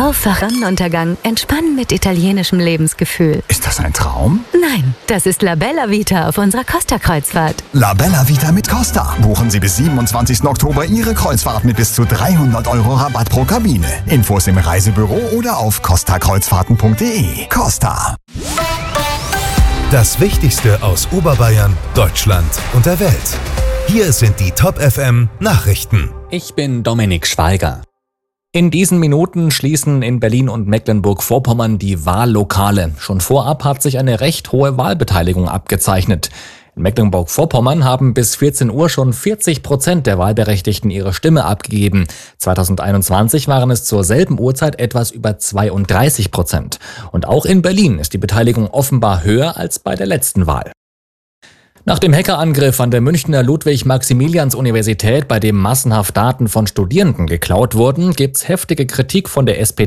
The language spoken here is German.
Aufwachen, Sonnenuntergang, entspannen mit italienischem Lebensgefühl. Ist das ein Traum? Nein, das ist La Bella Vita auf unserer Costa-Kreuzfahrt. La Bella Vita mit Costa. Buchen Sie bis 27. Oktober Ihre Kreuzfahrt mit bis zu 300 € Rabatt pro Kabine. Infos im Reisebüro oder auf costakreuzfahrten.de. Costa. Das Wichtigste aus Oberbayern, Deutschland und der Welt. Hier sind die Top FM Nachrichten. Ich bin Dominik Schweiger. In diesen Minuten schließen in Berlin und Mecklenburg-Vorpommern die Wahllokale. Schon vorab hat sich eine recht hohe Wahlbeteiligung abgezeichnet. In Mecklenburg-Vorpommern haben bis 14 Uhr schon 40% der Wahlberechtigten ihre Stimme abgegeben. 2021 waren es zur selben Uhrzeit etwas über 32%. Und auch in Berlin ist die Beteiligung offenbar höher als bei der letzten Wahl. Nach dem Hackerangriff an der Münchner Ludwig-Maximilians-Universität, bei dem massenhaft Daten von Studierenden geklaut wurden, gibt's heftige Kritik von der SPD